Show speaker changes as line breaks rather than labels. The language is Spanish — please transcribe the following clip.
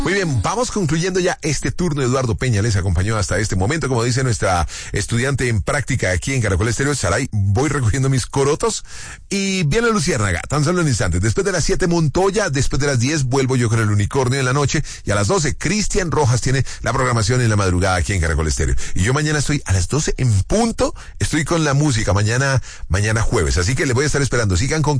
Muy bien, vamos concluyendo ya este turno. Eduardo Peña les acompañó hasta este momento. Como dice nuestra estudiante en práctica aquí en Caracol Estéreo, Saray, voy recogiendo mis corotos y viene Luciérnaga, tan solo en instantes. Después de las 7, Montoya, después de las 10 vuelvo yo con el Unicornio en la noche y a las 12 Cristian Rojas tiene la programación en la madrugada aquí en Caracol Estéreo. Y yo mañana estoy a las 12 en punto, estoy con la música, mañana jueves. Así que les voy a estar esperando. Sigan con